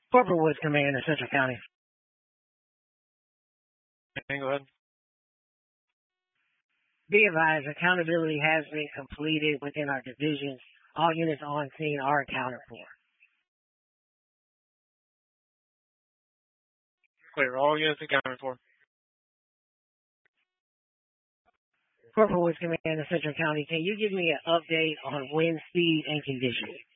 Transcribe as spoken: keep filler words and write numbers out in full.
Corporal Woods Command in Central County. Okay, go ahead. Be advised, accountability has been completed within our division. All units on scene are accounted for. Clear. All units accounted for. Corporal Woods Command in Central County, can you give me an update on wind speed and conditions?